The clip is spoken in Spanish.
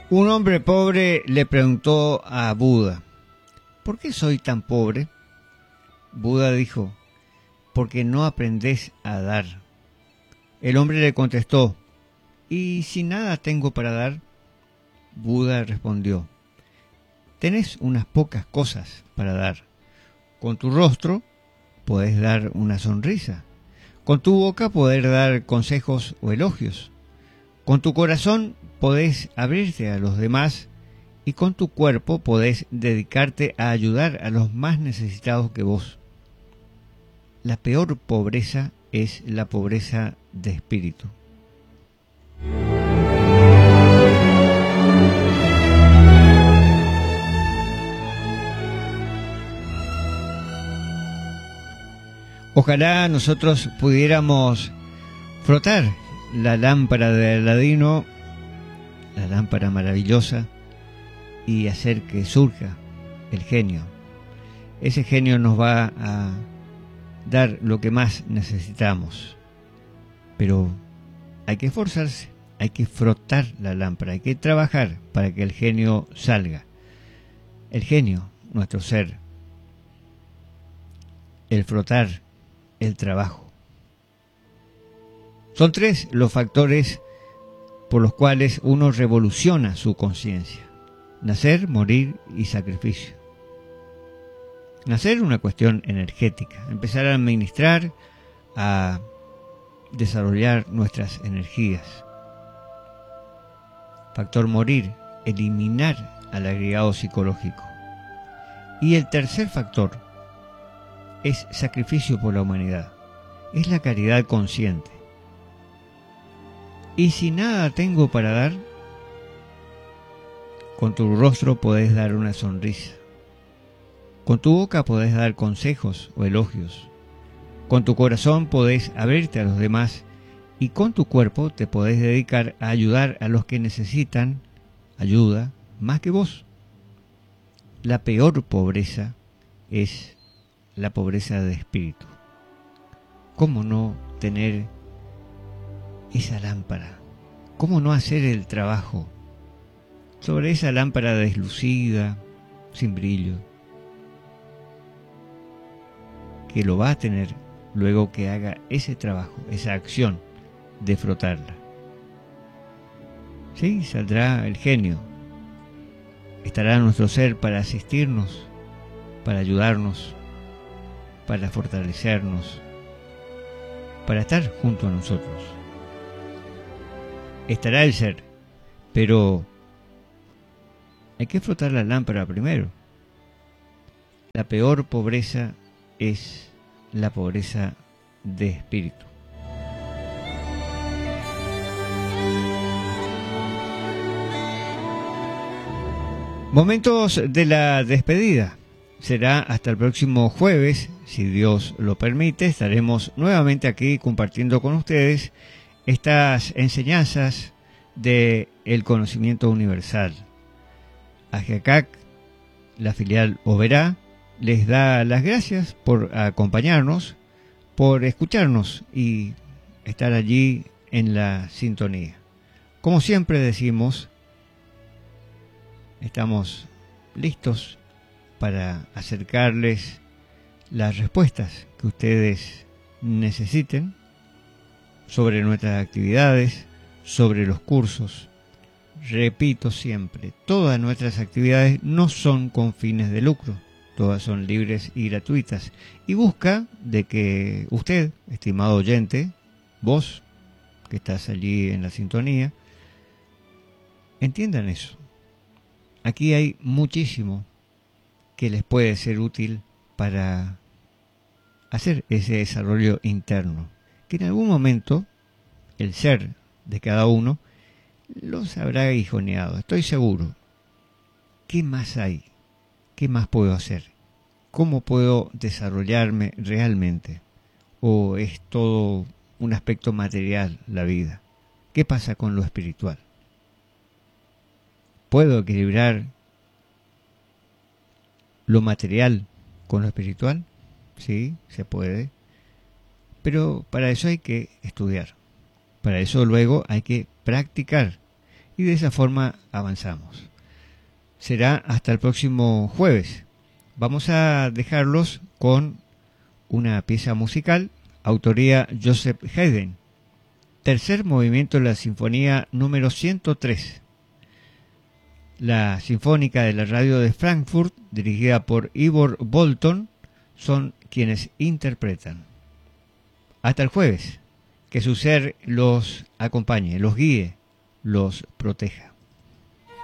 Un hombre pobre le preguntó a Buda, ¿por qué soy tan pobre? Buda dijo, porque no aprendés a dar. El hombre le contestó, ¿y si nada tengo para dar? Buda respondió, tenés unas pocas cosas para dar. Con tu rostro podés dar una sonrisa. Con tu boca podés dar consejos o elogios. Con tu corazón podés abrirte a los demás y con tu cuerpo podés dedicarte a ayudar a los más necesitados que vos. La peor pobreza es la pobreza de espíritu. Ojalá nosotros pudiéramos frotar la lámpara de Aladino, la lámpara maravillosa, y hacer que surja el genio. Ese genio nos va a dar lo que más necesitamos. Pero hay que esforzarse, hay que frotar la lámpara, hay que trabajar para que el genio salga. El genio, nuestro ser. El frotar, el trabajo. Son tres los factores por los cuales uno revoluciona su conciencia. Nacer, morir y sacrificio. Nacer es una cuestión energética. Empezar a administrar, a desarrollar nuestras energías. Factor morir, eliminar al agregado psicológico. Y el tercer factor es sacrificio por la humanidad. Es la caridad consciente. Y si nada tengo para dar, con tu rostro podés dar una sonrisa. Con tu boca podés dar consejos o elogios. Con tu corazón podés abrirte a los demás y con tu cuerpo te podés dedicar a ayudar a los que necesitan ayuda más que vos. La peor pobreza es la pobreza de espíritu. ¿Cómo no tener esa lámpara? ¿Cómo no hacer el trabajo sobre esa lámpara deslucida, sin brillo, que lo va a tener luego que haga ese trabajo, esa acción de frotarla? Sí, saldrá el genio, estará nuestro ser para asistirnos, para ayudarnos, para fortalecernos, para estar junto a nosotros. Estará el ser, pero hay que frotar la lámpara primero. La peor pobreza es la pobreza de espíritu. Momentos de la despedida. Será hasta el próximo jueves, si Dios lo permite. Estaremos nuevamente aquí compartiendo con ustedes estas enseñanzas del conocimiento universal. AGEACAC, la filial Oberá, les da las gracias por acompañarnos, por escucharnos y estar allí en la sintonía. Como siempre decimos, estamos listos para acercarles las respuestas que ustedes necesiten sobre nuestras actividades, sobre los cursos. Repito siempre, todas nuestras actividades no son con fines de lucro, todas son libres y gratuitas, y busca de que usted, estimado oyente, vos que estás allí en la sintonía, entiendan eso. Aquí hay muchísimo que les puede ser útil para hacer ese desarrollo interno, que en algún momento el ser de cada uno los habrá aguijoneado, estoy seguro. ¿Qué más hay? ¿Qué más puedo hacer? ¿Cómo puedo desarrollarme realmente? ¿O es todo un aspecto material la vida? ¿Qué pasa con lo espiritual? ¿Puedo equilibrar lo material con lo espiritual? Sí, se puede. Pero para eso hay que estudiar. Para eso luego hay que practicar. y de esa forma avanzamos. Será hasta el próximo jueves. Vamos a dejarlos con una pieza musical, autoría Joseph Haydn, tercer movimiento de la Sinfonía número 103. La Sinfónica de la Radio de Frankfurt, dirigida por Ivor Bolton, son quienes interpretan. Hasta el jueves. Que su ser los acompañe, los guíe, los proteja.